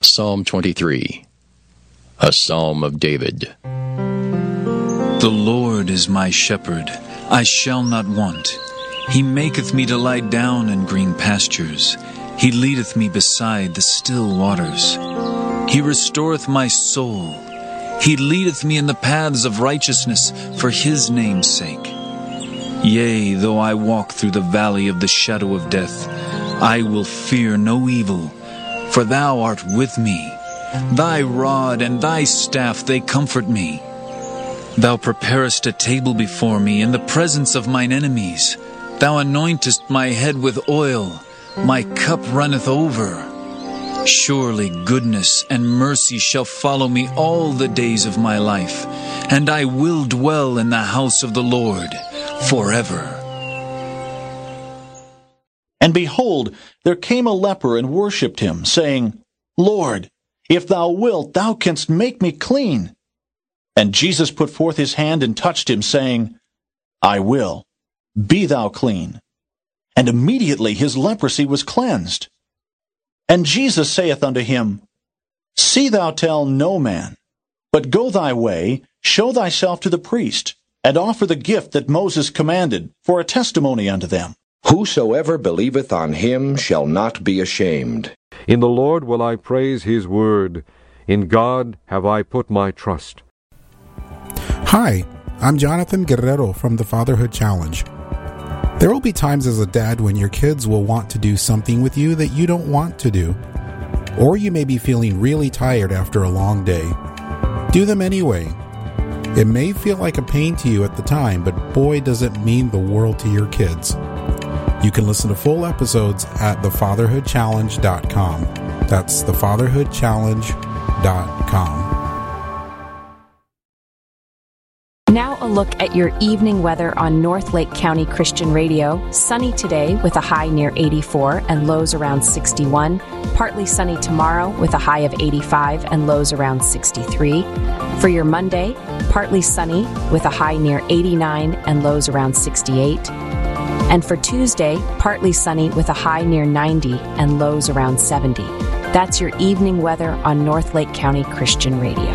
Psalm 23, a Psalm of David. The Lord is my shepherd, I shall not want. He maketh me to lie down in green pastures. He leadeth me beside the still waters. He restoreth my soul. He leadeth me in the paths of righteousness for his name's sake. Yea, though I walk through the valley of the shadow of death, I will fear no evil, for thou art with me. Thy rod and thy staff, they comfort me. Thou preparest a table before me in the presence of mine enemies. Thou anointest my head with oil. My cup runneth over. Surely goodness and mercy shall follow me all the days of my life, and I will dwell in the house of the Lord forever. And behold, there came a leper and worshipped him, saying, Lord, if thou wilt, thou canst make me clean. And Jesus put forth his hand and touched him, saying, I will. Be thou clean. And immediately his leprosy was cleansed. And Jesus saith unto him, See thou tell no man, but go thy way, show thyself to the priest, and offer the gift that Moses commanded, for a testimony unto them. Whosoever believeth on him shall not be ashamed. In the Lord will I praise his word. In God have I put my trust. Hi, I'm Jonathan Guerrero from the Fatherhood Challenge. There will be times as a dad when your kids will want to do something with you that you don't want to do. Or you may be feeling really tired after a long day. Do them anyway. It may feel like a pain to you at the time, but boy does it mean the world to your kids. You can listen to full episodes at thefatherhoodchallenge.com. That's thefatherhoodchallenge.com. Now a look at your evening weather on North Lake County Christian Radio. Sunny today with a high near 84 and lows around 61. Partly sunny tomorrow with a high of 85 and lows around 63. For your Monday, partly sunny with a high near 89 and lows around 68. And for Tuesday, partly sunny with a high near 90 and lows around 70. That's your evening weather on North Lake County Christian Radio.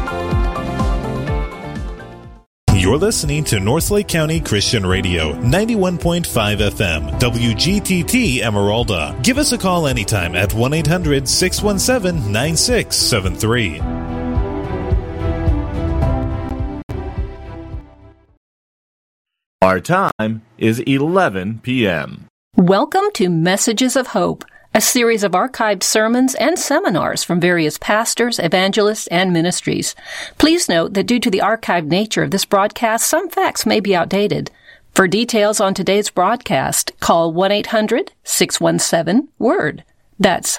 You're listening to North Lake County Christian Radio, 91.5 FM, WGTT Emeralda. Give us a call anytime at 1-800-617-9673. Our time is 11 p.m. Welcome to Messages of Hope, a series of archived sermons and seminars from various pastors, evangelists, and ministries. Please note that due to the archived nature of this broadcast, some facts may be outdated. For details on today's broadcast, call 1-800-617-WORD. That's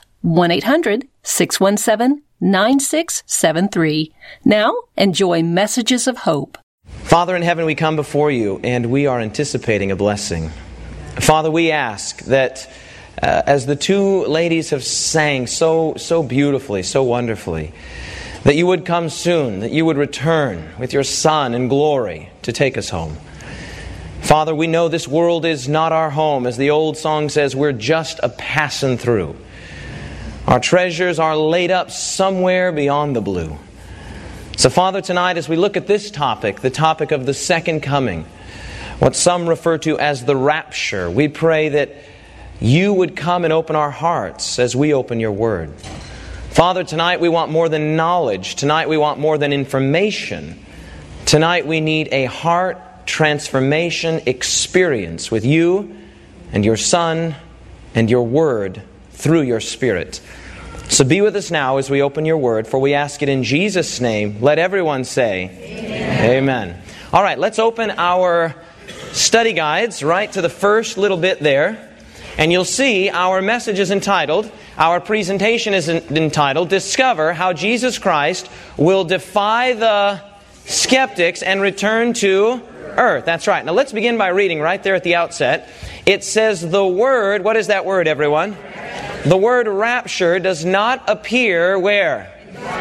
1-800-617-9673. Now, enjoy Messages of Hope. Father in heaven, we come before you, and we are anticipating a blessing. Father, we ask that as the two ladies have sang so beautifully, so wonderfully, that you would come soon, that you would return with your Son in glory to take us home. Father, we know this world is not our home. As the old song says, we're just a passing through. Our treasures are laid up somewhere beyond the blue. So, Father, tonight as we look at this topic, the topic of the second coming, what some refer to as the rapture, we pray that you would come and open our hearts as we open your Word. Father, tonight we want more than knowledge. Tonight we want more than information. Tonight we need a heart transformation experience with you and your Son and your Word through your Spirit. So be with us now as we open your Word, for we ask it in Jesus' name. Let everyone say, Amen. Amen. All right, let's open our study guides right to the first little bit there. And you'll see our message is entitled, our presentation is entitled, Discover How Jesus Christ Will Defy the Skeptics and Return to Earth. That's right. Now let's begin by reading right there at the outset. It says the word, what is that word, everyone? The word rapture does not appear where?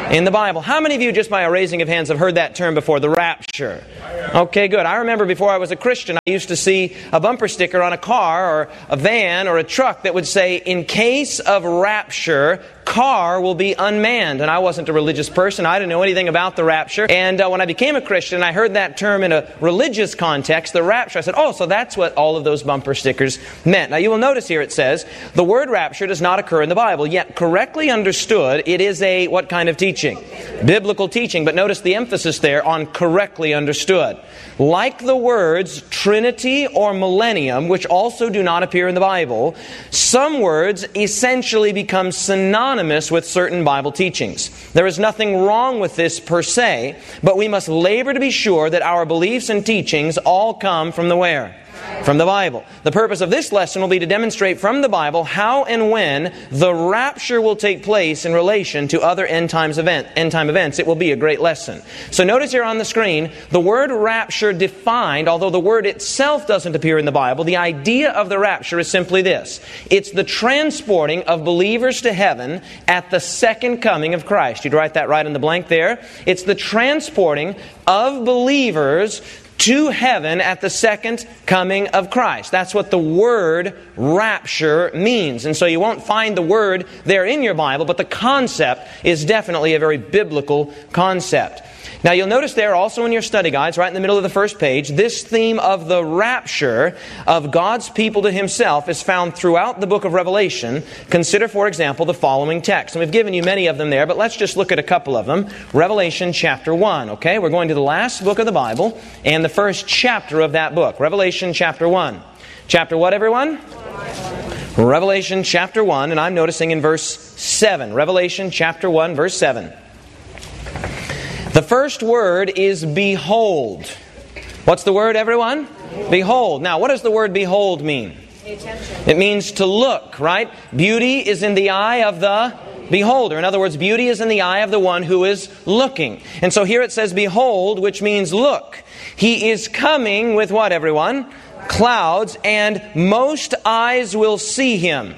In the Bible. How many of you, just by a raising of hands, have heard that term before, the rapture? Okay, good. I remember before I was a Christian, I used to see a bumper sticker on a car or a van or a truck that would say, in case of rapture, car will be unmanned. And I wasn't a religious person. I didn't know anything about the rapture. And when I became a Christian, I heard that term in a religious context, the rapture. I said, oh, so that's what all of those bumper stickers meant. Now, you will notice here it says, the word rapture does not occur in the Bible. Yet, correctly understood, it is a what kind of teaching? Biblical teaching. But notice the emphasis there on correctly understood. Like the words Trinity or millennium, which also do not appear in the Bible, some words essentially become synonymous with certain Bible teachings. There is nothing wrong with this per se, but we must labor to be sure that our beliefs and teachings all come from the where? From the Bible. The purpose of this lesson will be to demonstrate from the Bible how and when the rapture will take place in relation to other end-time events. It will be a great lesson. So notice here on the screen, the word rapture defined, although the word itself doesn't appear in the Bible, the idea of the rapture is simply this. It's the transporting of believers to heaven at the second coming of Christ. You'd write that right in the blank there. It's the transporting of believers to heaven at the second coming of Christ. That's what the word rapture means. And so you won't find the word there in your Bible, but the concept is definitely a very biblical concept. Now you'll notice there also in your study guides, right in the middle of the first page, this theme of the rapture of God's people to Himself is found throughout the book of Revelation. Consider, for example, the following text. And we've given you many of them there, but let's just look at a couple of them. Revelation chapter 1, okay? We're going to the last book of the Bible and the first chapter of that book. Revelation chapter 1. Chapter what, everyone? Revelation chapter 1, and I'm noticing in verse 7. Revelation chapter 1, verse 7. The first word is behold. What's the word, everyone? Behold. Now, what does the word behold mean? It means to look, right? Beauty is in the eye of the beholder. In other words, beauty is in the eye of the one who is looking. And so here it says behold, which means look. He is coming with what, everyone? Clouds, and most eyes will see Him.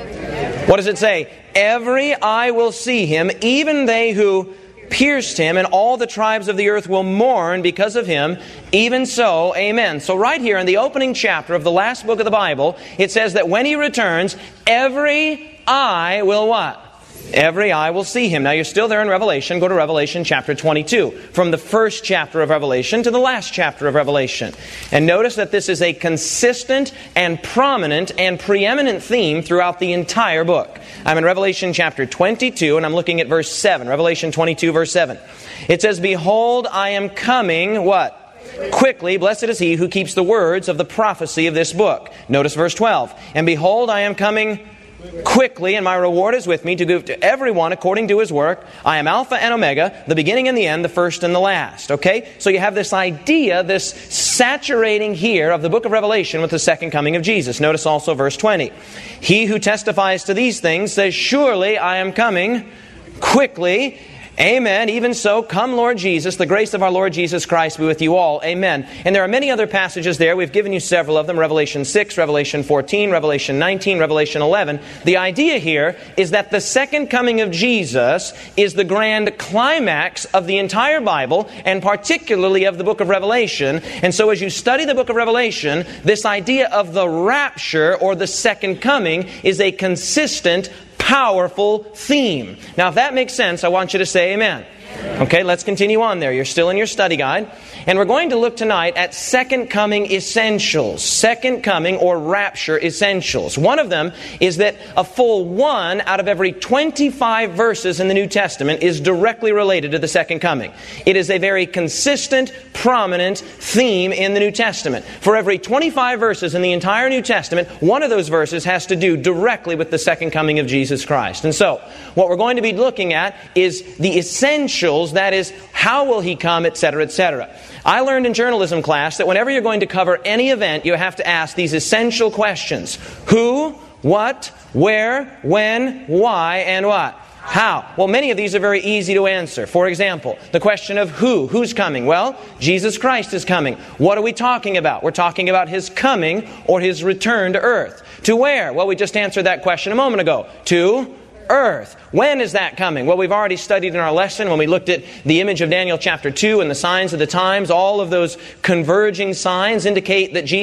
What does it say? Every eye will see Him, even they who pierced Him, and all the tribes of the earth will mourn because of Him. Even so, amen. So right here in the opening chapter of the last book of the Bible, it says that when He returns, every eye will what? Every eye will see Him. Now you're still there in Revelation. Go to Revelation chapter 22. From the first chapter of Revelation to the last chapter of Revelation. And notice that this is a consistent and prominent and preeminent theme throughout the entire book. I'm in Revelation chapter 22 and I'm looking at verse 7. Revelation 22 verse 7. It says, behold, I am coming, what? Quickly, blessed is he who keeps the words of the prophecy of this book. Notice verse 12. And behold, I am coming quickly, and my reward is with me to give to everyone according to his work. I am Alpha and Omega, the beginning and the end, the first and the last. Okay? So you have this idea, this saturating here of the book of Revelation with the second coming of Jesus. Notice also verse 20. He who testifies to these things says, surely I am coming quickly. Amen. Even so, come Lord Jesus, the grace of our Lord Jesus Christ be with you all. Amen. And there are many other passages there. We've given you several of them. Revelation 6, Revelation 14, Revelation 19, Revelation 11. The idea here is that the second coming of Jesus is the grand climax of the entire Bible, and particularly of the book of Revelation. And so as you study the book of Revelation, this idea of the rapture or the second coming is a consistent, powerful theme. Now, if that makes sense, I want you to say amen. Okay, let's continue on there. You're still in your study guide. And we're going to look tonight at second coming essentials. Second coming or rapture essentials. One of them is that a full 1 out of every 25 verses in the New Testament is directly related to the second coming. It is a very consistent, prominent theme in the New Testament. For every 25 verses in the entire New Testament, one of those verses has to do directly with the second coming of Jesus Christ. And so, what we're going to be looking at is the essentials, that is, how will He come, etc., etc. I learned in journalism class that whenever you're going to cover any event, you have to ask these essential questions. Who, what, where, when, why, and what? How? Well, many of these are very easy to answer. For example, the question of who. Who's coming? Well, Jesus Christ is coming. What are we talking about? We're talking about His coming or His return to earth. To where? Well, we just answered that question a moment ago. To earth. When is that coming? Well, we've already studied in our lesson when we looked at the image of Daniel chapter 2 and the signs of the times. All of those converging signs indicate that Jesus